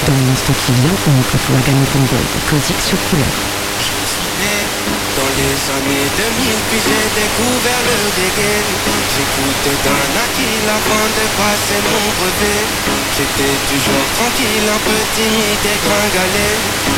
Dans l'instant qui vient, on écoute Wagon Convoy de Kozik sur Couleur. Je suis né dans les années 2000, puis j'ai découvert le reggae. J'écoutais d'un acquis avant de passer mon brevet. J'étais toujours tranquille, un peu timide et gringalé.